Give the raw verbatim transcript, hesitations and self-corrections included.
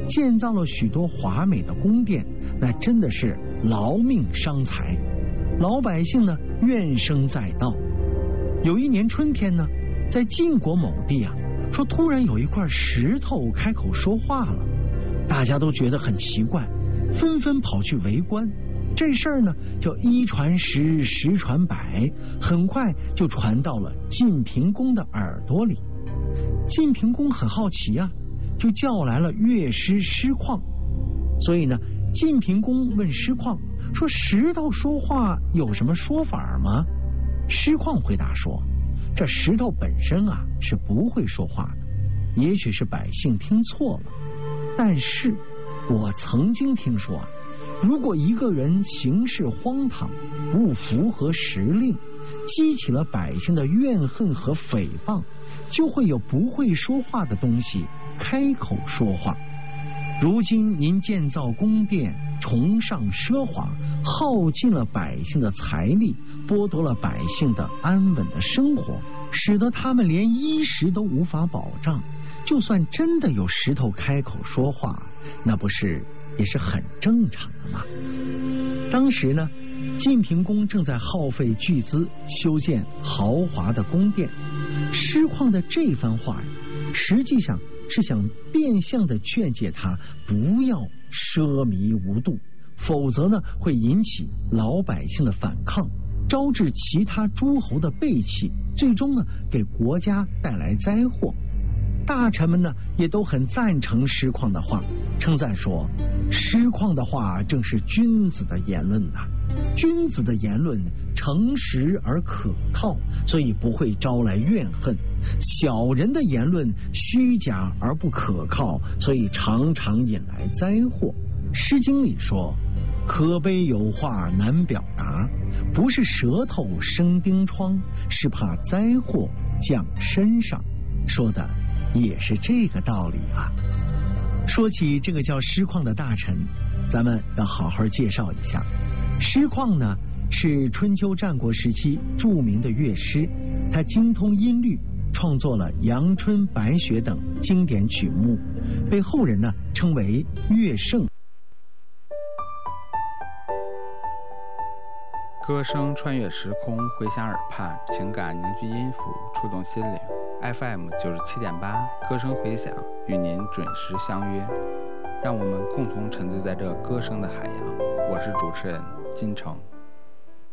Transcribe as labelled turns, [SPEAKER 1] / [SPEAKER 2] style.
[SPEAKER 1] 建造了许多华美的宫殿，那真的是劳命伤财。老百姓呢怨声载道。有一年春天呢，在晋国某地啊，说突然有一块石头开口说话了，大家都觉得很奇怪，纷纷跑去围观。这事儿呢就一传十，十传百，很快就传到了晋平公的耳朵里。晋平公很好奇啊，就叫来了乐师师旷。所以呢，晋平公问师旷说：“石头说话有什么说法吗？”师旷回答说：“这石头本身啊是不会说话的，也许是百姓听错了。但是，我曾经听说啊，如果一个人行事荒唐，不符合时令，激起了百姓的怨恨和诽谤，就会有不会说话的东西开口说话。如今您建造宫殿，崇尚奢华，耗尽了百姓的财力，剥夺了百姓的安稳的生活，使得他们连衣食都无法保障。就算真的有石头开口说话，那不是也是很正常的吗？”当时呢，晋平公正在耗费巨资修建豪华的宫殿。师旷的这番话实际上是想变相的劝诫他不要奢靡无度，否则呢会引起老百姓的反抗，招致其他诸侯的背弃，最终呢给国家带来灾祸。大臣们呢也都很赞成师旷的话，称赞说：“师旷的话正是君子的言论呐、啊，君子的言论诚实而可靠，所以不会招来怨恨；小人的言论虚假而不可靠，所以常常引来灾祸。”诗经里说：“可悲有话难表达，不是舌头生钉疮，是怕灾祸降身上。”说的也是这个道理啊。说起这个叫师旷的大臣，咱们要好好介绍一下。师旷呢是春秋战国时期著名的乐师，他精通音律，创作了《阳春》《白雪》等经典曲目，被后人呢称为乐圣。
[SPEAKER 2] 歌声穿越时空，回响耳畔，情感凝聚音符，触动心灵。F M 九十七点八，歌声回响，与您准时相约。让我们共同沉醉在这歌声的海洋。我是主持人金城。